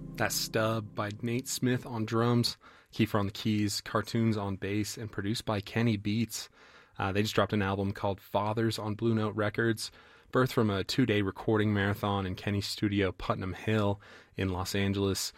That Stub by Nate Smith on drums, Kiefer on the keys, Cartoons on bass, and produced by Kenny Beats. They just dropped an album called Fathers on Blue Note Records, birthed from a 2-day recording marathon in Kenny's studio, Putnam Hill in Los Angeles,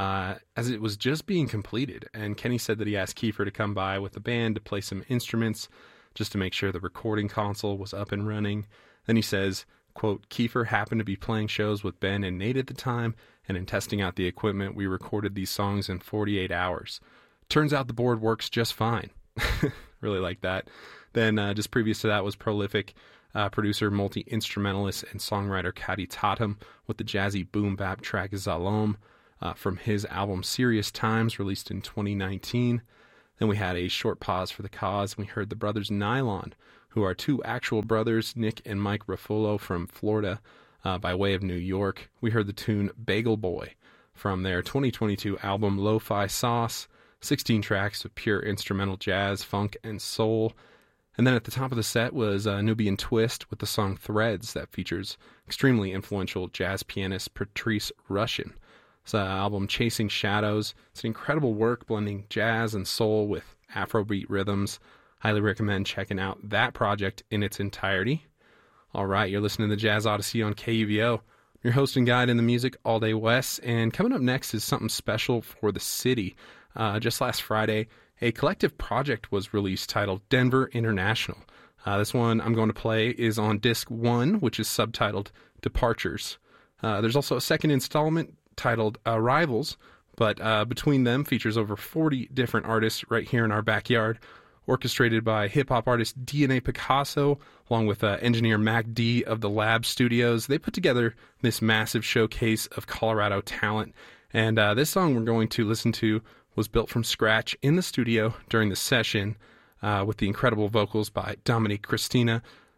as it was just being completed. And Kenny said that he asked Kiefer to come by with the band to play some instruments just to make sure the recording console was up and running. Then he says, quote, Kiefer happened to be playing shows with Ben and Nate at the time, and in testing out the equipment, we recorded these songs in 48 hours. Turns out the board works just fine. Really like that. Then just previous to that was prolific producer, multi-instrumentalist, and songwriter Kadi Tatum with the jazzy boom-bap track Zalom from his album Serious Times, released in 2019. Then we had a short pause for the cause, and we heard the brothers Nylon, who are two actual brothers, Nick and Mike Ruffalo from Florida, by way of New York. We heard the tune Bagel Boy from their 2022 album Lo-Fi Sauce, 16 tracks of pure instrumental jazz, funk, and soul. And then at the top of the set was Nubian Twist with the song Threads that features extremely influential jazz pianist Patrice Rushen. It's an album Chasing Shadows. It's an incredible work blending jazz and soul with Afrobeat rhythms. Highly recommend checking out that project in its entirety. All right, you're listening to the Jazz Odyssey on KUVO. Your host and guide in the music, All Day West. And coming up next is something special for the city. Just last Friday, a collective project was released titled Denver International. This one I'm going to play is on disc 1, which is subtitled Departures. There's also a second installment titled Arrivals, but between them features over 40 different artists right here in our backyard, orchestrated by hip-hop artist DNA Picasso, along with engineer Mac D of the Lab Studios. They put together this massive showcase of Colorado talent, and this song we're going to listen to was built from scratch in the studio during the session with the incredible vocals by Dominique Christina,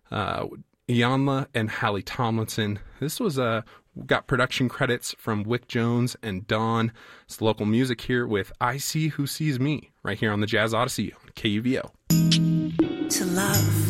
Iyanla, and Hallie Tomlinson. This was got production credits from Wick Jones and Dawn. It's local music here with I See Who Sees Me, right here on the Jazz Odyssey on KUVO. To love